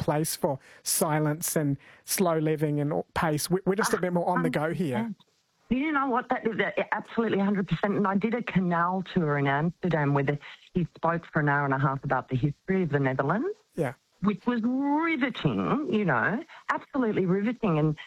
place for silence and slow living and pace. We're just a bit more on the go here. You know what? That absolutely 100%. And I did a canal tour in Amsterdam where he spoke for an hour and a half about the history of the Netherlands. Yeah. Which was riveting, you know, absolutely riveting. And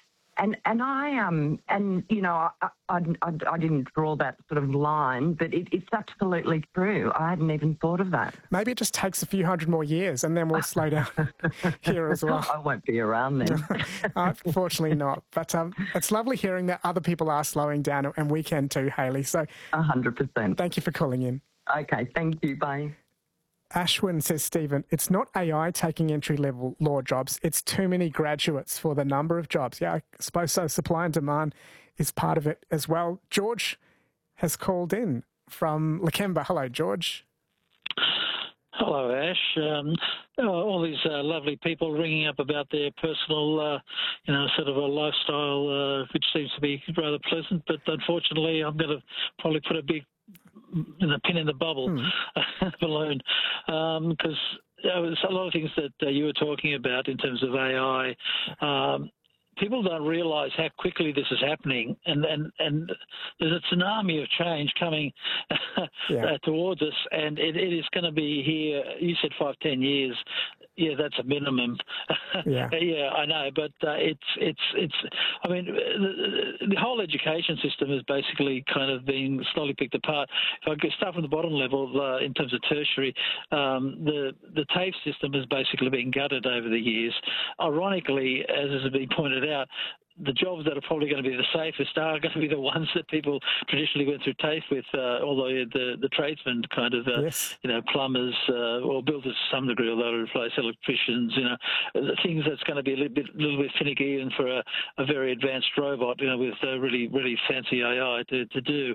I didn't draw that sort of line, but it's absolutely true. I hadn't even thought of that. Maybe it just takes a few hundred more years and then we'll slow down here as well. I won't be around then. Unfortunately not. But it's lovely hearing that other people are slowing down, and we can too, Hayley. So 100%. Thank you for calling in. Okay, thank you. Bye. Ashwin says, Stephen, it's not AI taking entry-level law jobs. It's too many graduates for the number of jobs. Yeah, I suppose so. Supply and demand is part of it as well. George has called in from Lakemba. Hello, George. Hello, Ash. All these lovely people ringing up about their personal, sort of a lifestyle, which seems to be rather pleasant. But unfortunately, I'm going to probably put a big pin in the bubble balloon, because there was a lot of things that you were talking about in terms of AI. People don't realise how quickly this is happening, and there's a tsunami of change coming towards us, and it is going to be here. You said 5-10 years. Yeah, that's a minimum. Yeah, yeah, I know, but it's. I mean, the whole education system is basically kind of being slowly picked apart. If I could start from the bottom level, in terms of tertiary, the TAFE system has basically been gutted over the years. Ironically, as has been pointed out, the jobs that are probably going to be the safest are going to be the ones that people traditionally went through TAFE with, although the tradesmen kind of, plumbers or builders to some degree, although to replace electricians, the things that's going to be a little bit finicky even for a very advanced robot, with really, really fancy AI to do.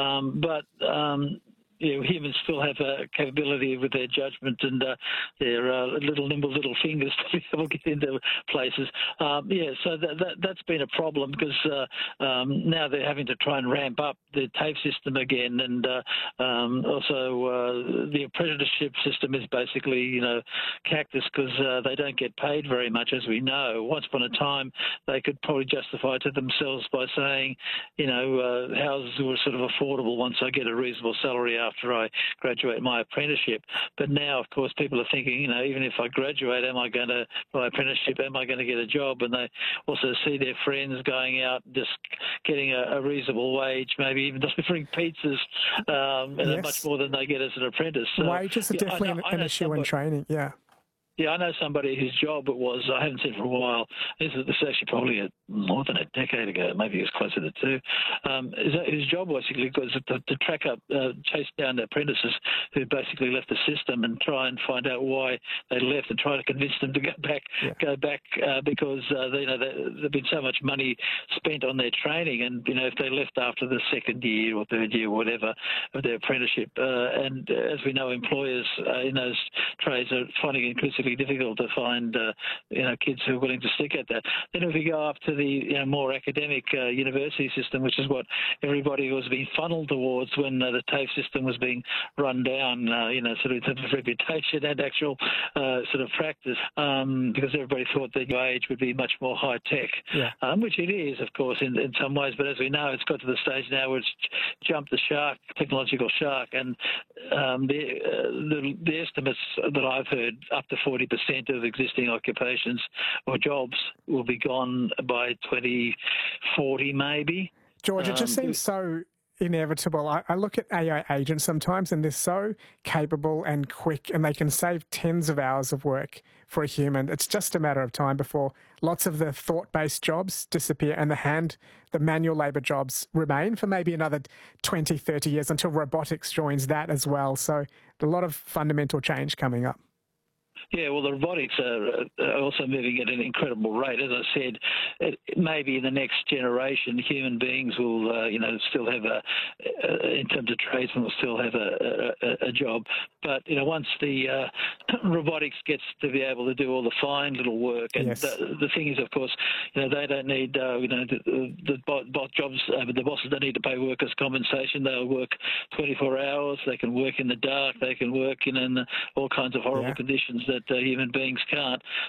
Humans still have a capability with their judgment and their nimble little fingers to be able to get into places. So that's been a problem because now they're having to try and ramp up the TAFE system again, and also the apprenticeship system is basically, cactus because they don't get paid very much, as we know. Once upon a time, they could probably justify to themselves by saying, houses were sort of affordable once I get a reasonable salary after I graduate my apprenticeship. But now, of course, people are thinking, even if I graduate, my apprenticeship, am I going to get a job? And they also see their friends going out just getting a reasonable wage, maybe even delivering pizzas, and much more than they get as an apprentice. So, wages are definitely an issue in training, yeah. Yeah, I know somebody whose job it was, I haven't seen for a while, this is actually probably more than a decade ago, maybe it was closer to 2, his job basically was to track up, chase down apprentices who basically left the system and try and find out why they left and try to convince them to go back because there'd been so much money spent on their training, and if they left after the second year or third year or whatever of their apprenticeship, and as we know, employers in those trades are finding it increasingly difficult to find kids who are willing to stick at that. Then if we go up to the more academic university system, which is what everybody was being funneled towards when the TAFE system was being run down, sort of in terms of reputation and actual sort of practice, because everybody thought that your age would be much more high tech, which it is, of course, in some ways. But as we know, it's got to the stage now where it's jumped the shark, technological shark, and the estimates that I've heard, up to 40% of existing occupations or jobs will be gone by 2040, maybe. George, it just seems so inevitable. I look at AI agents sometimes and they're so capable and quick, and they can save tens of hours of work for a human. It's just a matter of time before lots of the thought-based jobs disappear and the manual labour jobs remain for maybe another 20, 30 years until robotics joins that as well. So a lot of fundamental change coming up. Yeah, well, the robotics are also moving at an incredible rate. As I said, maybe in the next generation, human beings will, still have in terms of tradesmen, will still have a job. But, once the robotics gets to be able to do all the fine little work, and the thing is, of course, they don't need, the bosses don't need to pay workers' compensation. They'll work 24 hours. They can work in the dark. They can work in all kinds of horrible conditions that human beings can't.